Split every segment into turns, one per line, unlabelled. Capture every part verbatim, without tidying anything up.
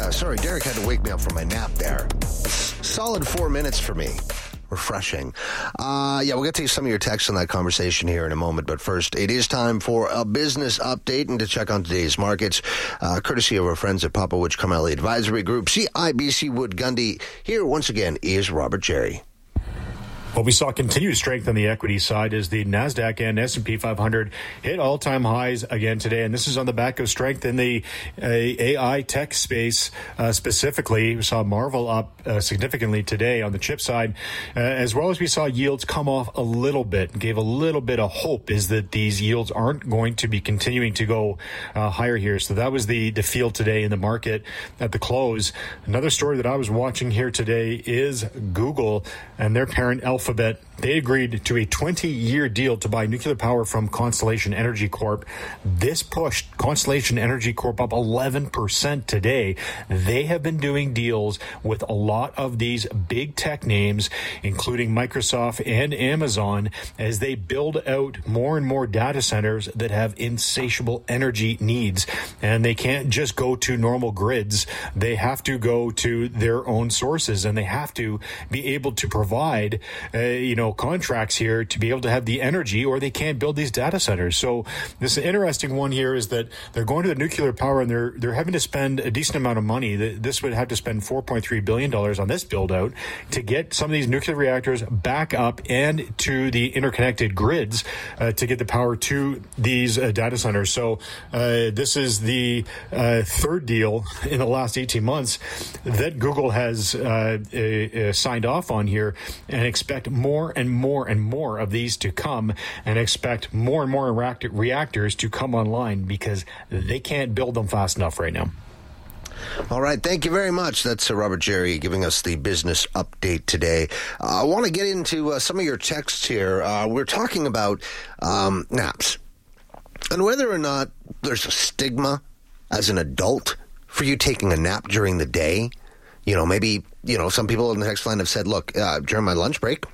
Yeah, sorry, Derek had to wake me up from my nap there. Solid four minutes for me. Refreshing. Uh, yeah, we'll get to some of your texts on that conversation here in a moment. But first, it is time for a business update and to check on today's markets, uh, courtesy of our friends at Popowich Carmelli Advisory Group. C I B C Wood Gundy. Here once again is Robert Jerry.
Well, we saw continued strength on the equity side as the NASDAQ and S and P five hundred hit all-time highs again today. And this is on the back of strength in the uh, A I tech space uh, specifically. We saw Marvel up uh, significantly today on the chip side, uh, as well as we saw yields come off a little bit. Gave a little bit of hope is that these yields aren't going to be continuing to go uh, higher here. So that was the, the feel today in the market at the close. Another story that I was watching here today is Google and their parent Alphabet. Alphabet, they agreed to a twenty-year deal to buy nuclear power from Constellation Energy Corp. This pushed Constellation Energy Corp up eleven percent today. They have been doing deals with a lot of these big tech names, including Microsoft and Amazon, as they build out more and more data centers that have insatiable energy needs. And they can't just go to normal grids. They have to go to their own sources, and they have to be able to provide Uh, you know, contracts here to be able to have the energy, or they can't build these data centers. So this interesting one here is that they're going to the nuclear power, and they're they're having to spend a decent amount of money. This would have to spend four point three billion dollars on this build out to get some of these nuclear reactors back up and to the interconnected grids uh, to get the power to these uh, data centers. So uh, this is the uh, third deal in the last eighteen months that Google has uh, uh, signed off on here, and expect more and more and more of these to come, and expect more and more reactor reactors to come online because they can't build them fast enough right now.
All right. Thank you very much. That's uh, Robert Jerry giving us the business update today. Uh, I want to get into uh, some of your texts here. Uh, we're talking about um, naps and whether or not there's a stigma as an adult for you taking a nap during the day. You know, maybe, you know, some people in the text line have said, look, uh, during my lunch break,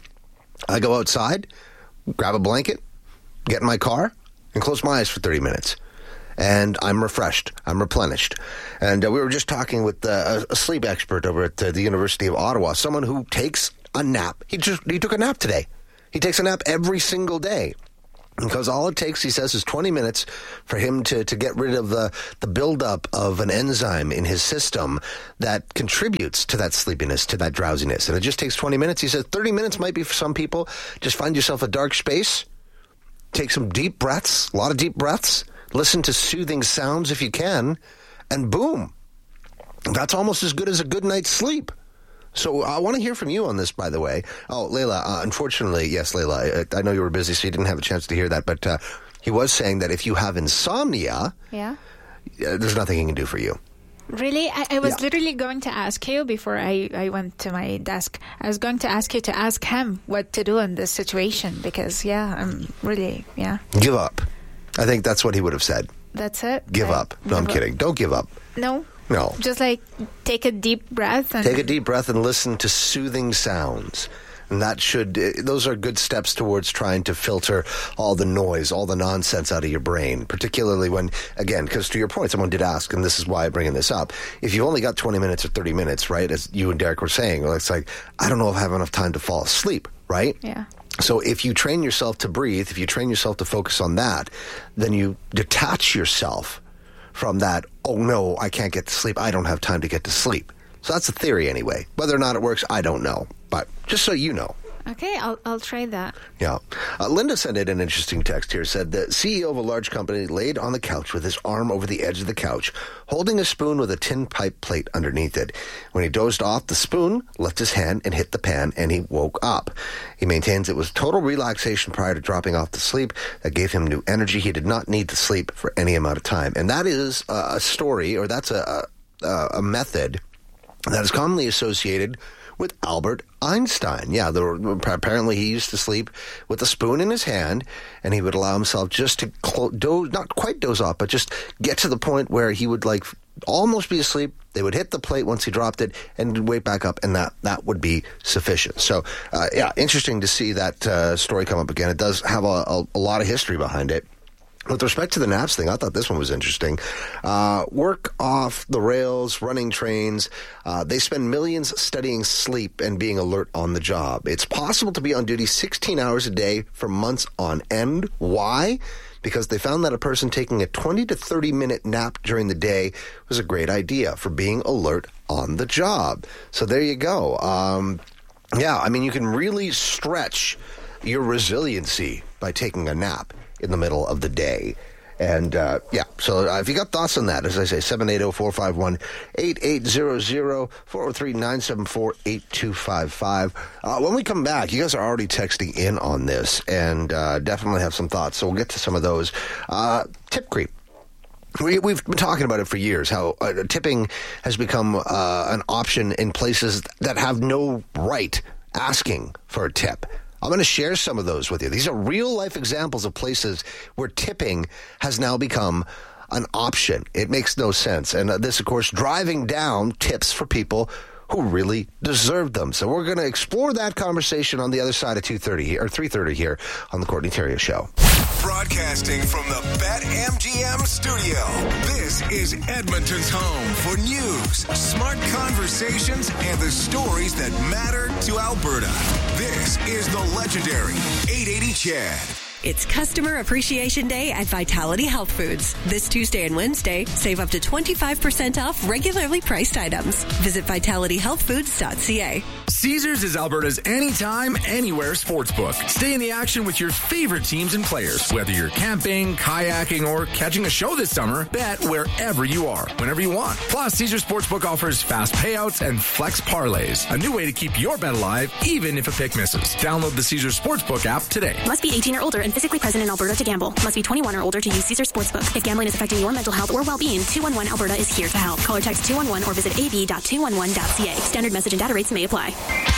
I go outside, grab a blanket, get in my car, and close my eyes for thirty minutes. And I'm refreshed. I'm replenished. And uh, we were just talking with uh, a sleep expert over at uh, the University of Ottawa, someone who takes a nap. He just he took a nap today. He takes a nap every single day. Because all it takes, he says, is twenty minutes for him to, to get rid of the, the buildup of an enzyme in his system that contributes to that sleepiness, to that drowsiness. And it just takes twenty minutes. He says thirty minutes might be for some people. Just find yourself a dark space. Take some deep breaths, a lot of deep breaths. Listen to soothing sounds if you can. And boom. That's almost as good as a good night's sleep. So I want to hear from you on this, by the way. Oh, Layla, uh, unfortunately, yes, Layla, I, I know you were busy, so you didn't have a chance to hear that. But uh, he was saying that if you have insomnia,
yeah,
uh, there's nothing he can do for you.
Really? I, I was
yeah.
literally going to ask you before I, I went to my desk. I was going to ask you to ask him what to do in this situation because, yeah, I'm really, yeah.
Give up. I think that's what he would have said.
That's it?
Give
I,
up. No, I'm
up.
kidding. Don't give up.
No?
No.
Just like take a deep breath. And
Take a deep breath and listen to soothing sounds. And that should, those are good steps towards trying to filter all the noise, all the nonsense out of your brain, particularly when, again, because to your point, someone did ask, and this is why I'm bringing this up, if you've only got twenty minutes or thirty minutes, right, as you and Derek were saying, it's like, I don't know if I have enough time to fall asleep, right?
Yeah.
So if you train yourself to breathe, if you train yourself to focus on that, then you detach yourself from that, oh no, I can't get to sleep, I don't have time to get to sleep. So that's the theory anyway. Whether or not it works, I don't know. But just so you know.
Okay, I'll I'll try that.
Yeah. Uh, Linda sent in an interesting text here. Said the C E O of a large company laid on the couch with his arm over the edge of the couch, holding a spoon with a tin pipe plate underneath it. When he dozed off, the spoon left his hand and hit the pan, and he woke up. He maintains it was total relaxation prior to dropping off to sleep that gave him new energy. He did not need to sleep for any amount of time. And that is uh, a story, or that's a, a, a method that is commonly associated with Albert Einstein. Yeah, there were, apparently he used to sleep with a spoon in his hand, and he would allow himself just to clo- doze, not quite doze off, but just get to the point where he would like almost be asleep. They would hit the plate once he dropped it and wake back up, and that, that would be sufficient. So, uh, yeah, interesting to see that uh, story come up again. It does have a, a, a lot of history behind it. With respect to the naps thing, I thought this one was interesting. Uh, work off the rails, running trains. Uh, they spend millions studying sleep and being alert on the job. It's possible to be on duty sixteen hours a day for months on end. Why? Because they found that a person taking a twenty to thirty minute nap during the day was a great idea for being alert on the job. So there you go. Um, yeah, I mean, you can really stretch your resiliency by taking a nap in the middle of the day. And, uh, yeah, so uh, if you got thoughts on that, as I say, seven eight zero, four five one, eight eight zero zero, four oh three, nine seven four, eight two five five. Uh, when we come back, you guys are already texting in on this and uh, definitely have some thoughts, so we'll get to some of those. Uh, tip creep. We, we've been talking about it for years, how uh, tipping has become uh, an option in places that have no right asking for a tip. I'm going to share some of those with you. These are real-life examples of places where tipping has now become an option. It makes no sense. And uh, this, of course, driving down tips for people who really deserve them. So we're going to explore that conversation on the other side of two thirty here, or three thirty here on the Courtney Theriault Show.
Broadcasting from the BetMGM studio, this is Edmonton's home for news, smart conversations, and the stories that matter to Alberta. This is the legendary eight eighty C H E D.
It's Customer Appreciation Day at Vitality Health Foods. This Tuesday and Wednesday, save up to twenty-five percent off regularly priced items. Visit vitality health foods dot c a.
Caesars is Alberta's anytime, anywhere sportsbook. Stay in the action with your favorite teams and players. Whether you're camping, kayaking, or catching a show this summer, bet wherever you are, whenever you want. Plus, Caesars Sportsbook offers fast payouts and flex parlays, a new way to keep your bet alive, even if a pick misses. Download the Caesars Sportsbook app today.
Must be eighteen or older and physically present in Alberta to gamble. Must be twenty-one or older to use Caesars Sportsbook. If gambling is affecting your mental health or well-being, two one one Alberta is here to help. Call or text two one one or visit a b dot two one one dot c a. Standard message and data rates may apply.